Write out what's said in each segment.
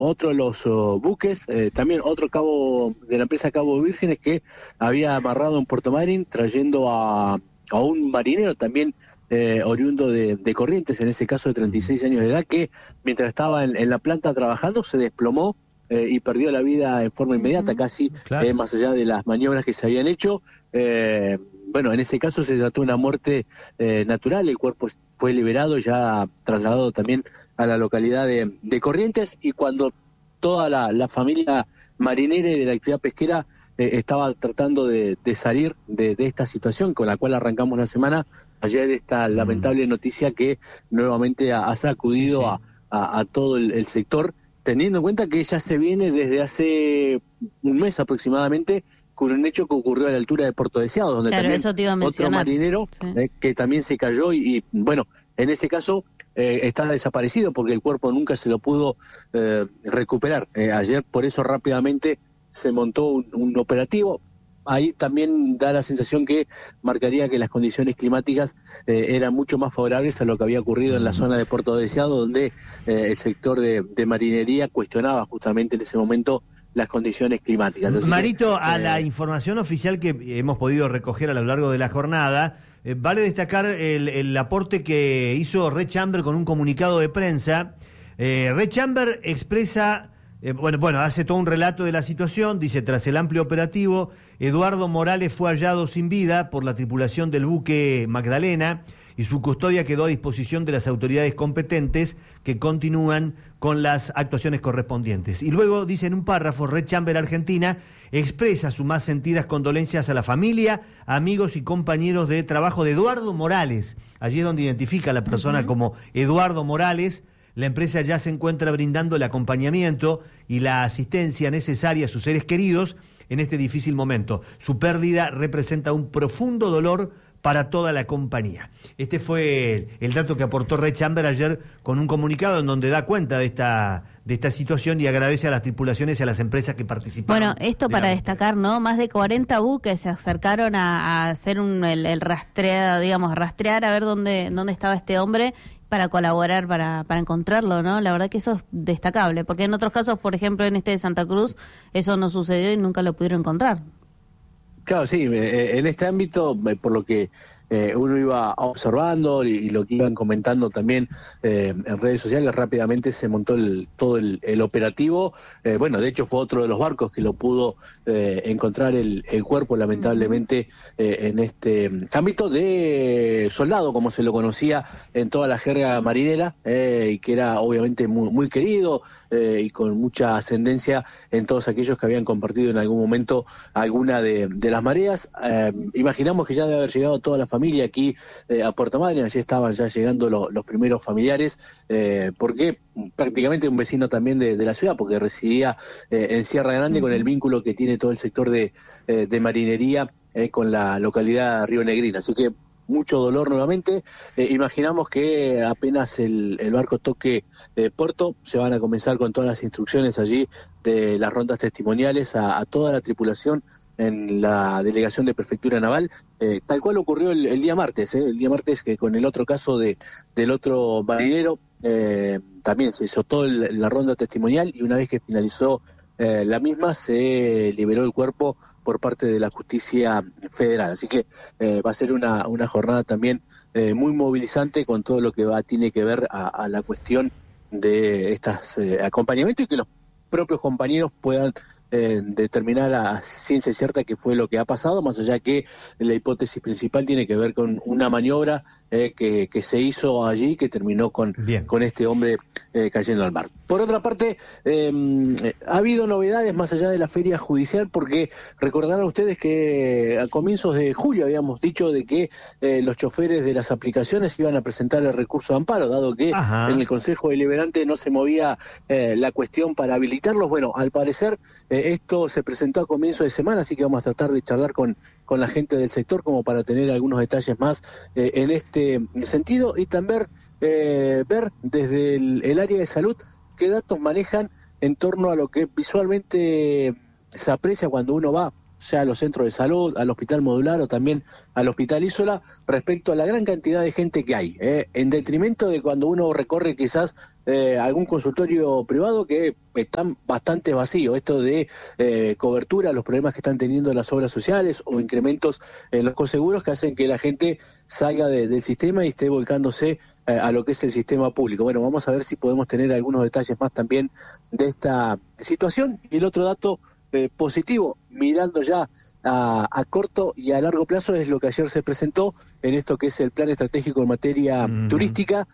otro de los buques, también otro cabo de la empresa Cabo Vírgenes que había amarrado en Puerto Madryn trayendo a un marinero también oriundo de Corrientes, en ese caso de 36 años de edad, que mientras estaba en la planta trabajando se desplomó y perdió la vida en forma inmediata, casi claro. más allá de las maniobras que se habían hecho. Bueno, en ese caso se trató de una muerte natural, el cuerpo fue liberado, ya trasladado también a la localidad de Corrientes, y cuando toda la familia marinera y de la actividad pesquera estaba tratando de salir de esta situación con la cual arrancamos la semana, ayer esta lamentable noticia que nuevamente ha sacudido a todo el sector, teniendo en cuenta que ya se viene desde hace un mes aproximadamente con un hecho que ocurrió a la altura de Puerto Deseado, donde claro, también eso te iba a otro mencionar. marinero que también se cayó y bueno, en ese caso está desaparecido porque el cuerpo nunca se lo pudo recuperar. Ayer por eso rápidamente se montó un operativo. Ahí también da la sensación que marcaría que las condiciones climáticas eran mucho más favorables a lo que había ocurrido en la zona de Puerto Deseado, donde el sector de marinería cuestionaba justamente en ese momento las condiciones climáticas. Así Marito, a la información oficial que hemos podido recoger a lo largo de la jornada, vale destacar el aporte que hizo Red Chamber con un comunicado de prensa. Red Chamber expresa... Bueno, hace todo un relato de la situación. Dice: tras el amplio operativo, Eduardo Morales fue hallado sin vida por la tripulación del buque Magdalena y su custodia quedó a disposición de las autoridades competentes que continúan con las actuaciones correspondientes. Y luego dice en un párrafo: Red Chamber Argentina expresa sus más sentidas condolencias a la familia, amigos y compañeros de trabajo de Eduardo Morales. Allí es donde identifica a la persona como Eduardo Morales. La empresa ya se encuentra brindando el acompañamiento y la asistencia necesaria a sus seres queridos en este difícil momento. Su pérdida representa un profundo dolor para toda la compañía. Este fue el dato que aportó Red Chamber ayer con un comunicado en donde da cuenta de esta situación y agradece a las tripulaciones y a las empresas que participaron. Bueno, esto para destacar, ¿no? Más de 40 buques se acercaron a hacer el rastreo, digamos, a rastrear a ver dónde estaba este hombre para colaborar, para encontrarlo, ¿no? La verdad que eso es destacable, porque en otros casos, por ejemplo, en este de Santa Cruz, eso no sucedió y nunca lo pudieron encontrar. Claro, sí, en este ámbito, por lo que uno iba observando y lo que iban comentando también en redes sociales, rápidamente se montó todo el operativo. Bueno, de hecho fue otro de los barcos que lo pudo encontrar el cuerpo, lamentablemente, en este ámbito de soldado, como se lo conocía en toda la jerga marinera, y que era obviamente muy, muy querido y con mucha ascendencia en todos aquellos que habían compartido en algún momento alguna de las mareas. Imaginamos que ya debe haber llegado toda la familia aquí a Puerto Madryn. Allí estaban ya llegando los primeros familiares, porque prácticamente un vecino también de la ciudad, porque residía en Sierra Grande, con el vínculo que tiene todo el sector de marinería con la localidad Río Negrín. Así que mucho dolor nuevamente. Imaginamos que apenas el barco toque puerto, se van a comenzar con todas las instrucciones allí de las rondas testimoniales a toda la tripulación en la delegación de Prefectura Naval, tal cual ocurrió el día martes, que con el otro caso del otro marinero, también se hizo toda la ronda testimonial, y una vez que finalizó la misma, se liberó el cuerpo por parte de la Justicia Federal. Así que va a ser una jornada también muy movilizante, con todo lo que tiene que ver a la cuestión de estas acompañamientos, y que los propios compañeros puedan determinar a ciencia cierta qué fue lo que ha pasado, más allá que la hipótesis principal tiene que ver con una maniobra que se hizo allí, que terminó con este hombre cayendo al mar. Por otra parte, ha habido novedades más allá de la feria judicial, porque recordarán ustedes que a comienzos de julio habíamos dicho de que los choferes de las aplicaciones iban a presentar el recurso de amparo, dado que en el Consejo Deliberante no se movía la cuestión para habilitarlos. Bueno, al parecer esto se presentó a comienzo de semana, así que vamos a tratar de charlar con la gente del sector como para tener algunos detalles más en este sentido, y también ver desde el área de salud qué datos manejan en torno a lo que visualmente se aprecia cuando uno va sea a los centros de salud, al hospital modular o también al hospital Isola, respecto a la gran cantidad de gente que hay, en detrimento de cuando uno recorre quizás algún consultorio privado que están bastante vacíos, esto de cobertura, los problemas que están teniendo las obras sociales o incrementos en los coseguros que hacen que la gente salga del sistema y esté volcándose a lo que es el sistema público. Bueno, vamos a ver si podemos tener algunos detalles más también de esta situación. Y el otro dato positivo, mirando ya a corto y a largo plazo, es lo que ayer se presentó en esto que es el plan estratégico en materia turística.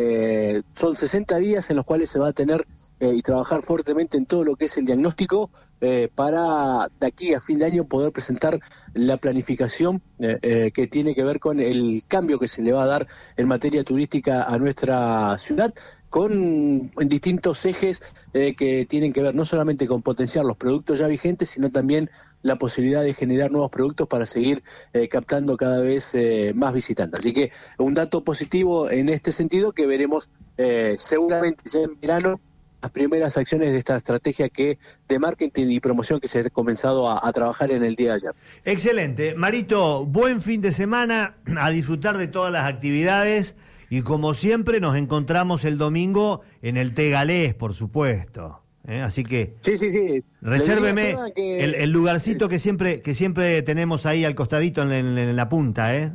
Son 60 días en los cuales se va a tener y trabajar fuertemente en todo lo que es el diagnóstico para de aquí a fin de año poder presentar la planificación que tiene que ver con el cambio que se le va a dar en materia turística a nuestra ciudad, con distintos ejes que tienen que ver no solamente con potenciar los productos ya vigentes, sino también la posibilidad de generar nuevos productos para seguir captando cada vez más visitantes. Así que un dato positivo en este sentido que veremos seguramente ya en verano, las primeras acciones de esta estrategia de marketing y promoción que se ha comenzado a trabajar en el día de ayer. Excelente. Marito, buen fin de semana, a disfrutar de todas las actividades y como siempre nos encontramos el domingo en el Té Galés, por supuesto. Así que sí. Resérveme el lugarcito que siempre tenemos ahí al costadito en la punta,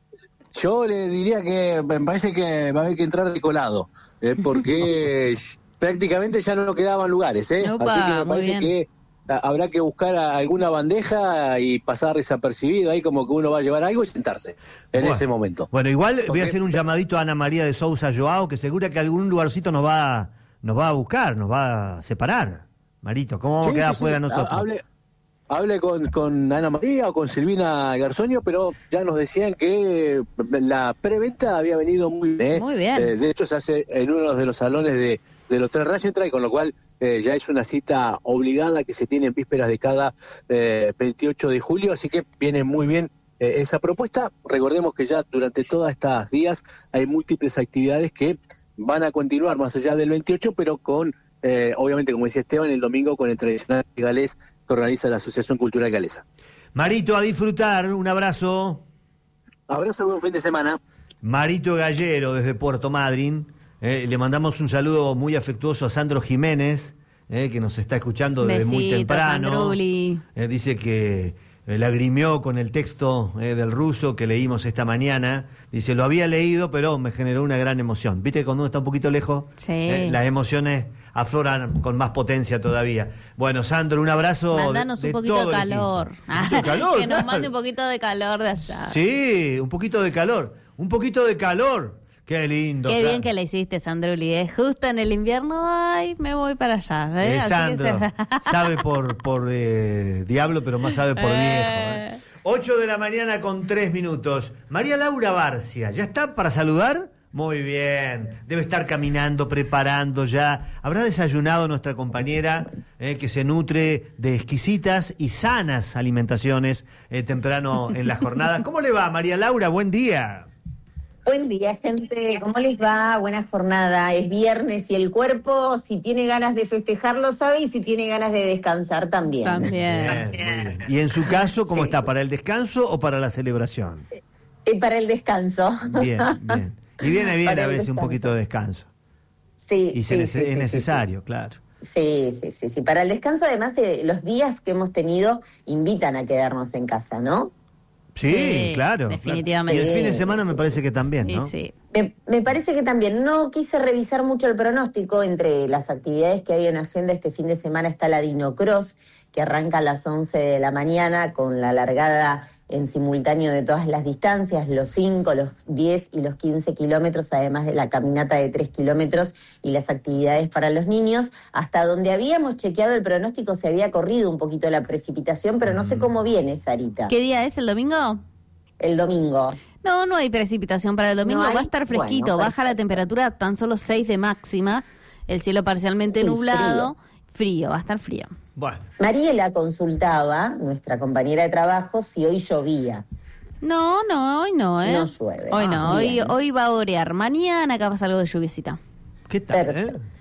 Yo le diría que me parece que va a haber que entrar de colado, porque prácticamente ya no quedaban lugares, Opa, así que me parece que habrá que buscar alguna bandeja y pasar desapercibido ahí, como que uno va a llevar algo y sentarse en ese momento. Bueno, igual voy a hacer un llamadito a Ana María de Sousa Joao, que segura que algún lugarcito nos va a buscar, nos va a separar. Marito, ¿cómo vamos a quedar fuera nosotros? Hable con Ana María o con Silvina Garzonio, pero ya nos decían que la preventa había venido muy bien. Muy bien. De hecho, se hace en uno de los salones del Hotel Rachentrae, con lo cual ya es una cita obligada que se tiene en vísperas de cada 28 de julio, así que viene muy bien esa propuesta. Recordemos que ya durante todos estos días hay múltiples actividades que van a continuar más allá del 28, pero con obviamente, como decía Esteban, el domingo con el tradicional galés que organiza la Asociación Cultural Galesa. Marito, a disfrutar, un abrazo. Abrazo, buen fin de semana. Marito Gallero, desde Puerto Madryn. Le mandamos un saludo muy afectuoso a Sandro Jiménez, que nos está escuchando desde muy temprano. Dice que lagrimió con el texto del ruso que leímos esta mañana. Dice, lo había leído, pero me generó una gran emoción. ¿Viste cuando uno está un poquito lejos? Sí. Las emociones afloran con más potencia todavía. Bueno, Sandro, un abrazo. Mándanos un poquito de calor. Que nos mande un poquito de calor de allá. Sí, un poquito de calor. Un poquito de calor. Qué lindo. Qué bien que le hiciste, Sandruli. Justo en el invierno, ay, me voy para allá. Sandro, sabe por diablo, pero más sabe por viejo. 8 de la mañana con 3 minutos. María Laura Barcia, ¿ya está para saludar? Muy bien. Debe estar caminando, preparando ya. ¿Habrá desayunado nuestra compañera que se nutre de exquisitas y sanas alimentaciones temprano en la jornada? ¿Cómo le va, María Laura? Buen día. Buen día, gente. ¿Cómo les va? Buena jornada. Es viernes y el cuerpo, si tiene ganas de festejar, lo sabe, y si tiene ganas de descansar, también. Bien, muy bien. ¿Y en su caso, cómo está? ¿Para el descanso o para la celebración? Para el descanso. Bien. Y viene bien a veces un poquito de descanso. Sí, y es necesario, claro. Sí. Para el descanso, además, los días que hemos tenido invitan a quedarnos en casa, ¿no? Sí, claro. Definitivamente. Y el fin de semana me parece que también, ¿no? Sí. Me parece que también. No quise revisar mucho el pronóstico. Entre las actividades que hay en agenda este fin de semana está la Dinocross, que arranca a las 11 de la mañana con la largada en simultáneo de todas las distancias, los 5, los 10 y los 15 kilómetros, además de la caminata de 3 kilómetros y las actividades para los niños. Hasta donde habíamos chequeado el pronóstico se había corrido un poquito la precipitación, pero no sé cómo viene, Sarita. ¿Qué día es el domingo? El domingo. No hay precipitación para el domingo, No hay. Va a estar fresquito, Bueno, baja la temperatura, tan solo 6 de máxima, el cielo parcialmente nublado, frío, va a estar frío. Bueno. Mariela consultaba, nuestra compañera de trabajo, si hoy llovía. No, hoy no, ¿eh? No llueve. Hoy no, Bien. hoy va a orear. Mañana capaz algo de lluviecita. ¿Qué tal, Perfecto.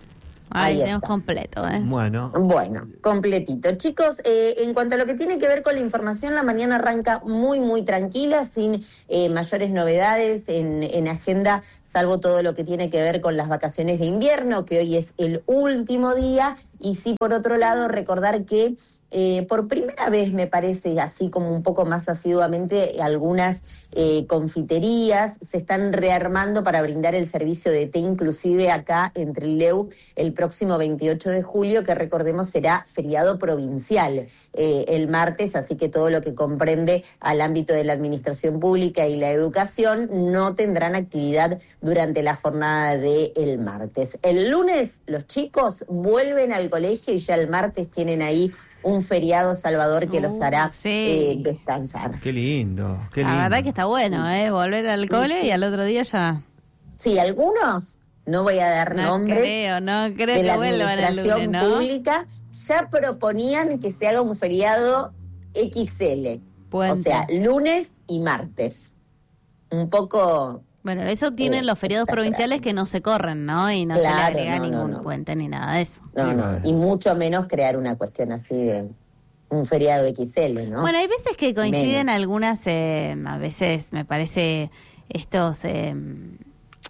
Ahí Ahí tenemos está. completo, Bueno. Bueno, completito. Chicos, en cuanto a lo que tiene que ver con la información, la mañana arranca muy, muy tranquila, sin mayores novedades en agenda, salvo todo lo que tiene que ver con las vacaciones de invierno, que hoy es el último día. Y sí, por otro lado, recordar que por primera vez, me parece, así como un poco más asiduamente, algunas confiterías se están rearmando para brindar el servicio de té inclusive acá en Trelew el próximo 28 de julio, que recordemos será feriado provincial el martes, así que todo lo que comprende al ámbito de la administración pública y la educación no tendrán actividad durante la jornada del martes. El lunes los chicos vuelven al colegio y ya el martes tienen ahí un feriado salvador que los hará descansar. Qué lindo, qué lindo. La verdad que está bueno, volver al cole y al otro día ya... Sí, algunos, no voy a dar nombres, no creo de que la vuelvan el administración lunes, ¿no? pública ya proponían que se haga un feriado XL, Puente. o sea, lunes y martes. Un poco... Bueno, eso tienen los feriados exagerado. provinciales que no se corren, ¿no? Y no se le Claro, agrega no, ningún no. puente ni nada de eso. No, y mucho menos crear una cuestión así de un feriado XL, ¿no? Bueno, hay veces que coinciden Menos. algunas, a veces me parece estos, el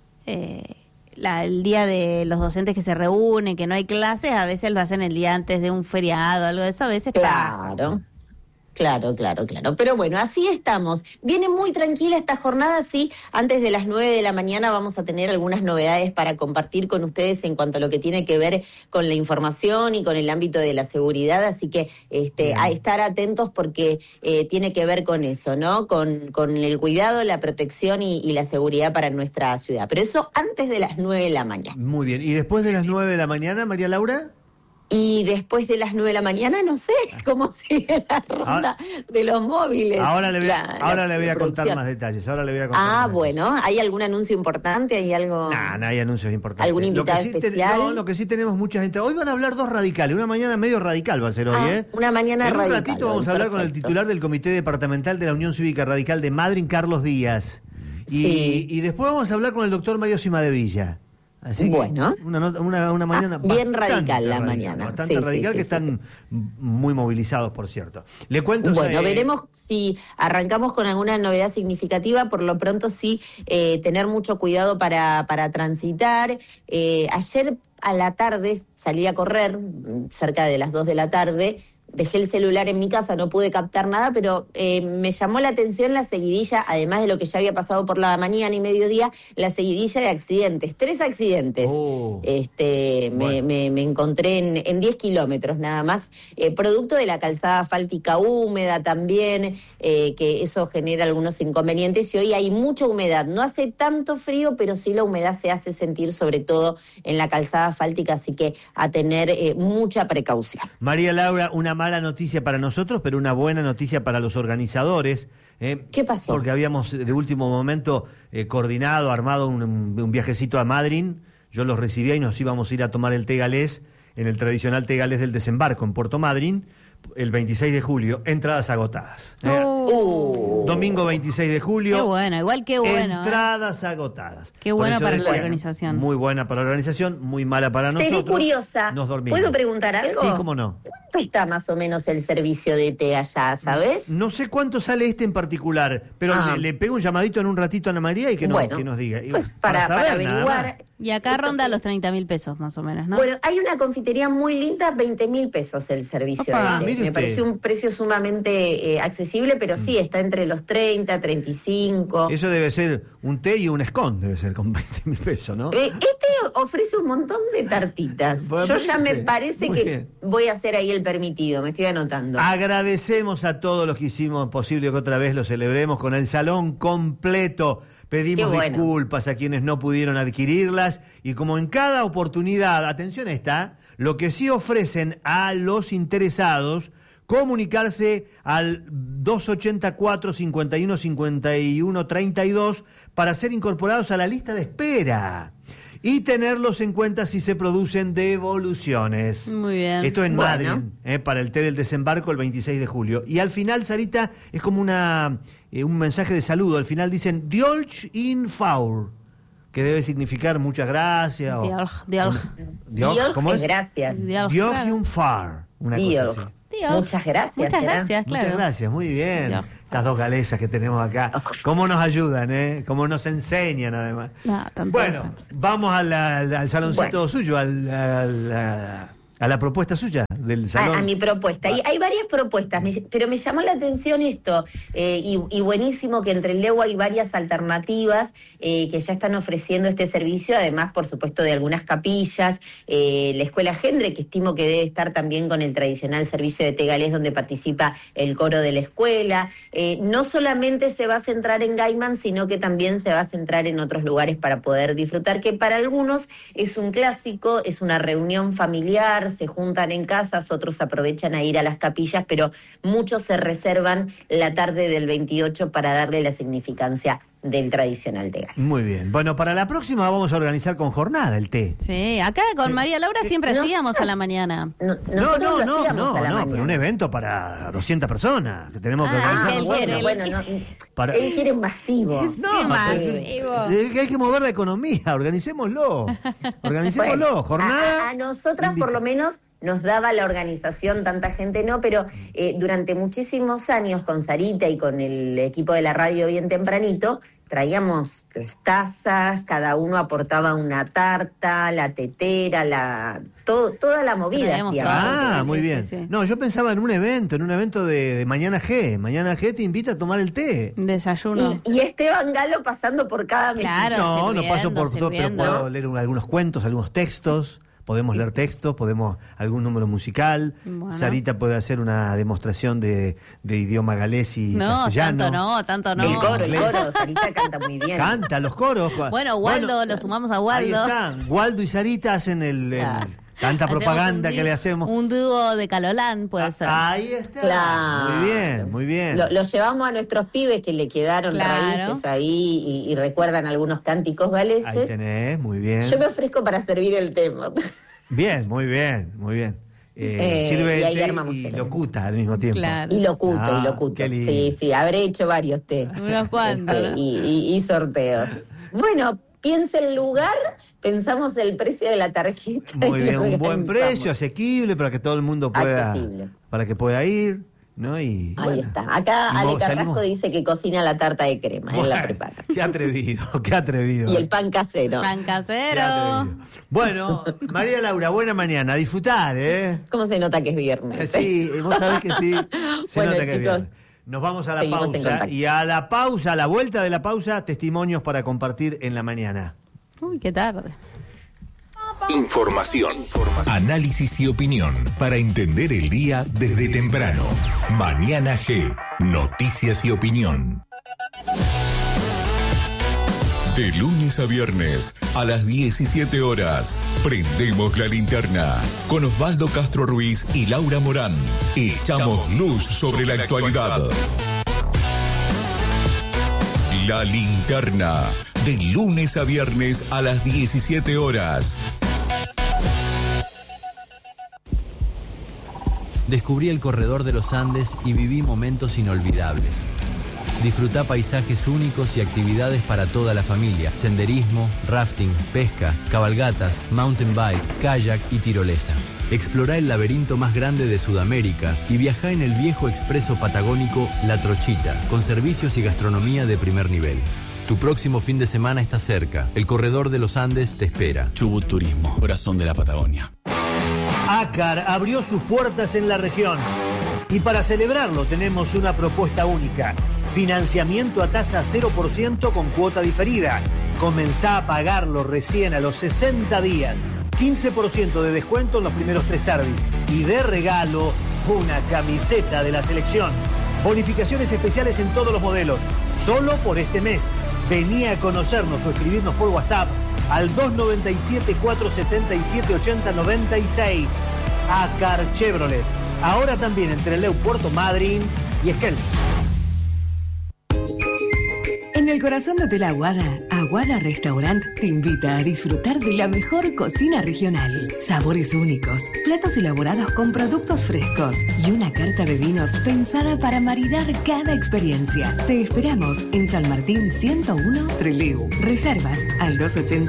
día de los docentes que se reúnen, que no hay clases, a veces lo hacen el día antes de un feriado, algo de eso, a veces pasa. Claro. Pero bueno, así estamos. Viene muy tranquila esta jornada, sí. Antes de las 9 de la mañana vamos a tener algunas novedades para compartir con ustedes en cuanto a lo que tiene que ver con la información y con el ámbito de la seguridad. Así que a estar atentos porque tiene que ver con eso, ¿no? Con el cuidado, la protección y la seguridad para nuestra ciudad. Pero eso antes de las 9 de la mañana. Muy bien. ¿Y después de las 9 de la mañana, María Laura? Y después de las 9 de la mañana, no sé cómo sigue la ronda de los móviles. Ahora le voy a contar producción. más detalles. Ahora le voy a contar más detalles. Bueno, ¿hay algún anuncio importante? ¿Hay algo? No hay anuncios importantes. ¿Algún invitado especial? Lo que sí tenemos mucha gente. Hoy van a hablar dos radicales. Una mañana medio radical va a ser hoy, Una mañana radical. En un ratito vamos a hablar con el titular del Comité Departamental de la Unión Cívica Radical de Madryn, Carlos Díaz. Y después vamos a hablar con el doctor Mario Cimadevilla. Así bueno, que una mañana bien radical la mañana. Bastante radical, que están muy movilizados, por cierto. Le cuento. Bueno, veremos si arrancamos con alguna novedad significativa. Por lo pronto sí, tener mucho cuidado para transitar. Ayer a la tarde salí a correr, cerca de las 2 de la tarde. Dejé el celular en mi casa, no pude captar nada, pero me llamó la atención la seguidilla, además de lo que ya había pasado por la mañana y mediodía, la seguidilla de accidentes. 3 accidentes. Bueno. Me encontré en 10 kilómetros nada más. Producto de la calzada asfáltica húmeda también, que eso genera algunos inconvenientes. Y hoy hay mucha humedad. No hace tanto frío, pero sí la humedad se hace sentir, sobre todo en la calzada asfáltica, así que a tener mucha precaución. María Laura, una mala noticia para nosotros, pero una buena noticia para los organizadores. ¿Qué pasó? Porque habíamos de último momento coordinado, armado un viajecito a Madryn. Yo los recibía y nos íbamos a ir a tomar el té galés en el tradicional té galés del desembarco en Puerto Madryn, el 26 de julio, entradas agotadas. Domingo 26 de julio. Qué bueno, igual que bueno. Entradas agotadas. Qué bueno para la decía, organización. Muy buena para la organización, muy mala para nosotros. Seré curiosa. Nos dormimos. ¿Puedo preguntar algo? Sí, cómo no. ¿Cuánto está más o menos el servicio de té allá, sabes? No sé cuánto sale este en particular, pero le pego un llamadito en un ratito a Ana María y que nos diga. Pues para saber, averiguar. Y acá ronda los 30.000 pesos más o menos, ¿no? Bueno, hay una confitería muy linda, 20.000 pesos el servicio Opa, de té. mire Me usted. pareció un precio sumamente accesible, pero sí, está entre los 30, 35. Eso debe ser un té y un escón, debe ser con 20.000 pesos, ¿no? Este ofrece un montón de tartitas. Bueno, Yo ya me parece muy que bien. voy a hacer ahí el permitido, me estoy anotando. Agradecemos a todos los que hicimos posible que otra vez lo celebremos con el salón completo. Pedimos Qué bueno. disculpas a quienes no pudieron adquirirlas y como en cada oportunidad, atención a esta, lo que sí ofrecen a los interesados, comunicarse al 284-51-51-32 para ser incorporados a la lista de espera y tenerlos en cuenta si se producen devoluciones. Muy bien. Esto en Bueno. Madryn, para el té del desembarco el 26 de julio. Y al final, Sarita, es como un mensaje de saludo. Al final dicen, Diolch in Faur, que debe significar muchas gracias. Diolch. ¿Cómo es? Gracias. Diolch, Diolch claro. y un far. Una Diolch. cosa así. Diolch. Muchas gracias. Muchas ¿será? gracias, claro. Muchas gracias, muy bien. Diolch. Estas dos galesas que tenemos acá. ¿Cómo nos ayudan, eh? ¿Cómo nos enseñan, además? No, tanto Bueno, no. vamos al saloncito suyo, a la propuesta suya del salón. A mi propuesta. Y hay varias propuestas, pero me llamó la atención esto, y buenísimo que entre el Leu hay varias alternativas que ya están ofreciendo este servicio, además, por supuesto, de algunas capillas, la Escuela Gendre, que estimo que debe estar también con el tradicional servicio de Tegalés, donde participa el coro de la escuela. No solamente se va a centrar en Gaiman, sino que también se va a centrar en otros lugares para poder disfrutar, que para algunos es un clásico, es una reunión familiar, se juntan en casas, otros aprovechan a ir a las capillas, pero muchos se reservan la tarde del 28 para darle la significancia del tradicional Tegalés. Muy bien. Bueno, para la próxima vamos a organizar con jornada el té. Sí, acá con María Laura siempre hacíamos a la mañana. Nosotros lo hacíamos a la mañana. pero un evento para 200 personas que tenemos que organizar. Él quiere un masivo. No, masivo. Que hay que mover la economía, organicémoslo. Organicémoslo, jornada. A nosotras por lo menos nos daba la organización, tanta gente no, pero durante muchísimos años con Sarita y con el equipo de la radio bien tempranito, traíamos las tazas, cada uno aportaba una tarta, la tetera, toda la movida. Muy bien. Sí. No, yo pensaba en un evento de Mañana G. Mañana G te invita a tomar el té. Desayuno. Y Esteban Galo pasando por cada mesa. Claro, No paso por todo, pero puedo leer algunos cuentos, algunos textos. Podemos leer textos, algún número musical. Bueno. Sarita puede hacer una demostración de idioma galés y castellano. Tanto no. El coro, Sarita canta muy bien. Canta los coros. Bueno, Waldo, lo sumamos a Waldo. Ahí está, Waldo y Sarita hacen tanta propaganda que le hacemos. Un dúo de Calolán puede ser. Ahí está. Claro. Muy bien. Lo llevamos a nuestros pibes que le quedaron raíces ahí y recuerdan algunos cánticos galeses. Ahí tenés, muy bien. Yo me ofrezco para servir el tema. Bien, muy bien. Sirve y ahí té armamos y el locuta al mismo tiempo. Claro. Y locuto. Qué lindo. Sí, habré hecho varios té. Unos cuantos. Y sorteos. Bueno, piensa el lugar, pensamos el precio de la tarjeta. Muy bien, un buen precio, asequible, para que todo el mundo pueda, para que pueda ir, ¿no? Y ahí bueno, está. Acá Ale Carrasco dice que cocina la tarta de crema, él la prepara. Qué atrevido. Y el pan casero. Pan casero. Bueno, María Laura, buena mañana, a disfrutar, ¿eh? ¿Cómo se nota que es viernes? Sí, vos sabés que sí. Bueno, nota que chicos, es viernes. Nos vamos a la seguimos en pausa. contacto. Y a la vuelta de la pausa, testimonios para compartir en la mañana. Uy, qué tarde. Información, análisis y opinión para entender el día desde temprano. Mañana G, noticias y opinión. De lunes a viernes a las 17 horas, prendemos la linterna con Osvaldo Castro Ruiz y Laura Morán. Echamos luz sobre la actualidad. La linterna, de lunes a viernes a las 17 horas. Descubrí el corredor de los Andes y viví momentos inolvidables. Disfrutá paisajes únicos y actividades para toda la familia. Senderismo, rafting, pesca, cabalgatas, mountain bike, kayak y tirolesa. Explorá el laberinto más grande de Sudamérica y viajá en el viejo expreso patagónico La Trochita, con servicios y gastronomía de primer nivel. Tu próximo fin de semana está cerca. El corredor de los Andes te espera. Chubut Turismo, corazón de la Patagonia. ACAR abrió sus puertas en la región y para celebrarlo tenemos una propuesta única. Financiamiento a tasa 0% con cuota diferida. Comenzá a pagarlo recién a los 60 días. 15% de descuento en los primeros 3 service. Y de regalo, una camiseta de la selección. Bonificaciones especiales en todos los modelos. Solo por este mes. Vení a conocernos o escribirnos por WhatsApp al 297-477-8096. ACAR Chevrolet. Ahora también entre Leu Puerto Madryn y Esquel. En En el corazón de Hotel Aguada, Aguada Restaurant te invita a disfrutar de la mejor cocina regional. Sabores únicos, platos elaborados con productos frescos y una carta de vinos pensada para maridar cada experiencia. Te esperamos en San Martín 101 Trelew. Reservas al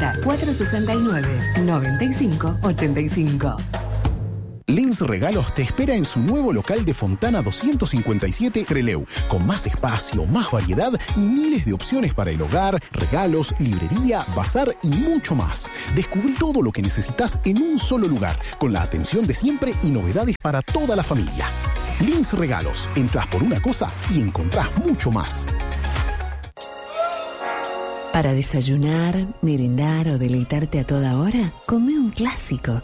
280-469-9585. Lins Regalos te espera en su nuevo local de Fontana 257 Trelew, con más espacio, más variedad y miles de opciones para el hogar, regalos, librería, bazar y mucho más. Descubrí todo lo que necesitas en un solo lugar, con la atención de siempre y novedades para toda la familia. Lins Regalos, entras por una cosa y encontrás mucho más. Para desayunar, merendar o deleitarte a toda hora, come un clásico.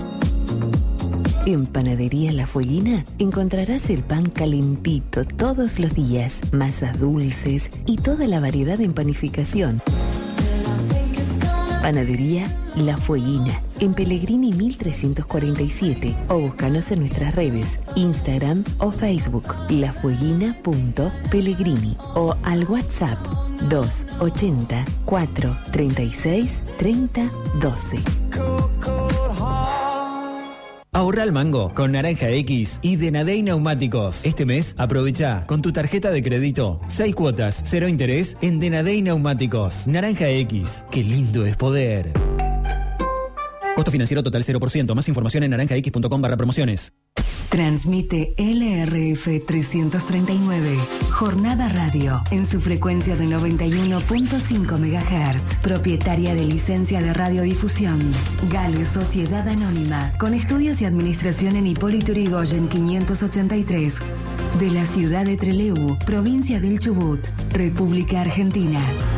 En Panadería La Fueguina encontrarás el pan calentito todos los días, masas dulces y toda la variedad en panificación. Panadería La Fueguina, en Pellegrini 1347, o búscanos en nuestras redes, Instagram o Facebook, lafueguina.pellegrini, o al WhatsApp 280 436 3012. Ahorra al mango con Naranja X y Denadey Neumáticos. Este mes aprovecha con tu tarjeta de crédito 6 cuotas, 0 interés en Denadey Neumáticos. Naranja X, qué lindo es poder. Costo financiero total 0%. Más información en naranjax.com/promociones. Transmite LRF 339, Jornada Radio, en su frecuencia de 91.5 MHz, propietaria de licencia de radiodifusión. Gale Sociedad Anónima, con estudios y administración en Hipólito Yrigoyen 583, de la ciudad de Trelew, provincia del Chubut, República Argentina.